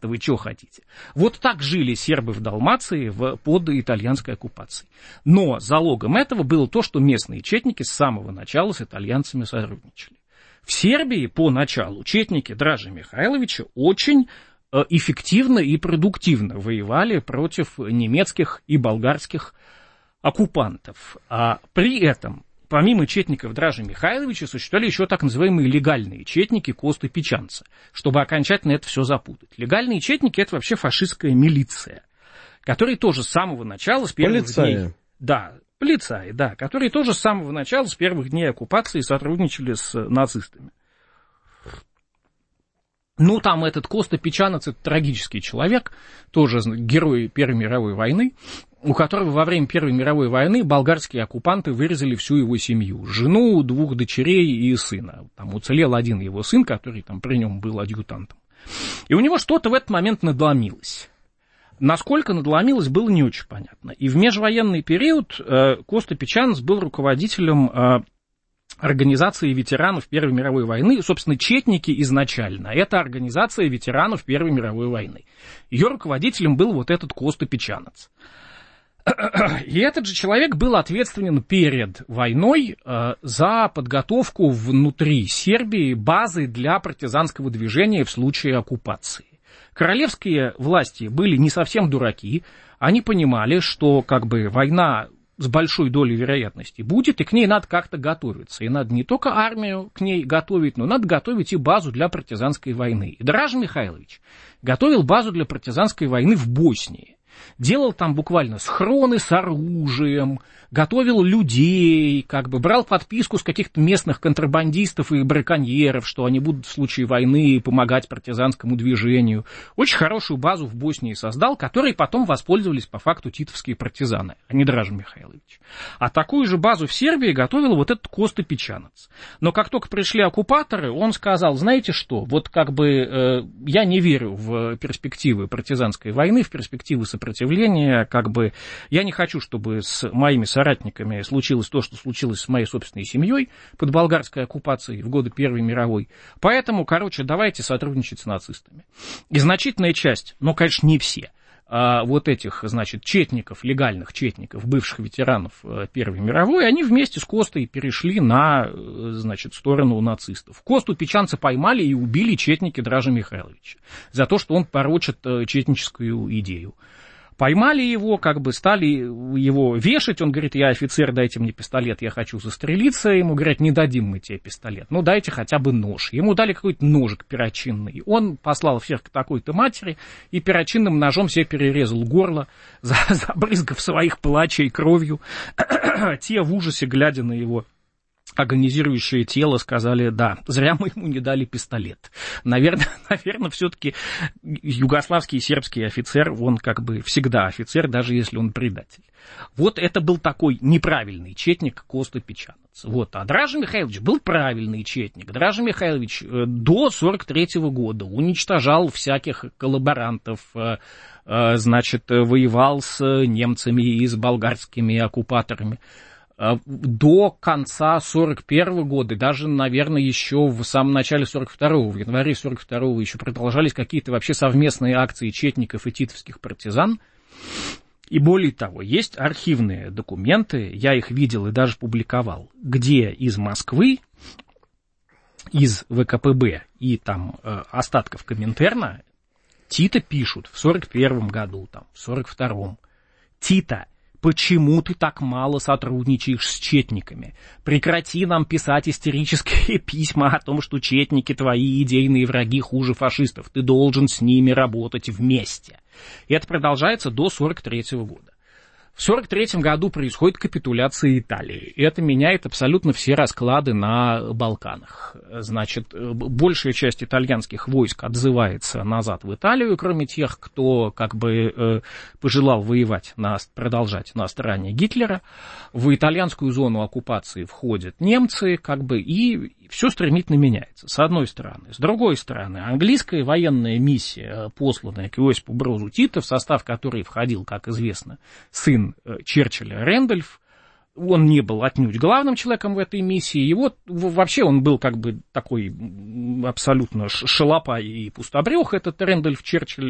нас-то вы что хотите? Вот так жили сербы в Далмации под итальянской оккупацией. Но залогом этого было то, что местные четники с самого начала с итальянцами сотрудничали. В Сербии поначалу четники Дража Михайловича очень эффективно и продуктивно воевали против немецких и болгарских оккупантов. А при этом, помимо четников Дража Михайловича, существовали еще так называемые легальные четники Косты Печанца, чтобы окончательно это все запутать. Легальные четники — это вообще фашистская милиция, которые тоже с самого начала, с первых дней... Да, полицаи, да, которые тоже с самого начала, с первых дней оккупации сотрудничали с нацистами. Ну, там этот Коста Печанец — это трагический человек, тоже герой Первой мировой войны, у которого во время Первой мировой войны болгарские оккупанты вырезали всю его семью. Жену, 2 дочерей и сына. Там уцелел один его сын, который там при нем был адъютантом. И у него что-то в этот момент надломилось. Насколько надломилось, было не очень понятно. И в межвоенный период Коста Печанец был руководителем организации ветеранов Первой мировой войны, собственно, четники изначально. Это организация ветеранов Первой мировой войны. Ее руководителем был вот этот Коста Печанец. И этот же человек был ответственен перед войной за подготовку внутри Сербии базы для партизанского движения в случае оккупации. Королевские власти были не совсем дураки, они понимали, что как бы война с большой долей вероятности будет, и к ней надо как-то готовиться. И надо не только армию к ней готовить, но надо готовить и базу для партизанской войны. И Дража Михайлович готовил базу для партизанской войны в Боснии. Делал там буквально схроны с оружием, готовил людей, как бы брал подписку с каких-то местных контрабандистов и браконьеров, что они будут в случае войны помогать партизанскому движению. Очень хорошую базу в Боснии создал, которой потом воспользовались по факту титовские партизаны, а не Дража Михайлович. А такую же базу в Сербии готовил вот этот Коста Печанец. Но как только пришли оккупаторы, он сказал, знаете что, вот как бы я не верю в перспективы партизанской войны, в перспективы сопротивления, как бы я не хочу, чтобы с моими соратниками случилось то, что случилось с моей собственной семьей под болгарской оккупацией в годы Первой мировой. Поэтому, давайте сотрудничать с нацистами. И значительная часть, но, конечно, не все, вот этих, значит, четников, легальных четников, бывших ветеранов Первой мировой, они вместе с Костой перешли на, значит, сторону нацистов. Косту Печанца поймали и убили четники Дража Михайловича за то, что он порочит четническую идею. Поймали его, как бы стали его вешать, он говорит, я офицер, дайте мне пистолет, я хочу застрелиться, ему говорят, не дадим мы тебе пистолет, ну дайте хотя бы нож. Ему дали какой-то ножик перочинный, он послал всех к такой-то матери и перочинным ножом себе перерезал горло, забрызгав своих палачей кровью. Те в ужасе, глядя на его агонизирующее тело, сказали, да, зря мы ему не дали пистолет. Наверное, все-таки югославский и сербский офицер, он как бы всегда офицер, даже если он предатель. Вот это был такой неправильный четник Коста Печанец. Вот. А Дража Михайлович был правильный четник. Дража Михайлович до 1943 года уничтожал всяких коллаборантов, значит, воевал с немцами и с болгарскими оккупаторами. До конца 1941 года, даже, наверное, еще в самом начале 1942, в январе 1942 еще продолжались какие-то вообще совместные акции четников и титовских партизан. И более того, есть архивные документы, я их видел и даже публиковал, где из Москвы, из ВКПБ и там остатков Коминтерна Тита пишут в 1941 году, там, в 1942. Тита, почему ты так мало сотрудничаешь с четниками? Прекрати нам писать истерические письма о том, что четники твои идейные враги хуже фашистов. Ты должен с ними работать вместе. И это продолжается до 1943 года. В 1943 году происходит капитуляция Италии. И это меняет абсолютно все расклады на Балканах. Значит, большая часть итальянских войск отзывается назад в Италию, кроме тех, кто как бы пожелал воевать, продолжать на стороне Гитлера. В итальянскую зону оккупации входят немцы, как бы, и все стремительно меняется, с одной стороны. С другой стороны, английская военная миссия, посланная к Иосипу Брозу Тито, в состав которой входил, как известно, сын Черчилля Рэндольф, он не был отнюдь главным человеком в этой миссии, и вот вообще он был как бы такой абсолютно шалопай и пустобрех, этот Рэндольф Черчилль,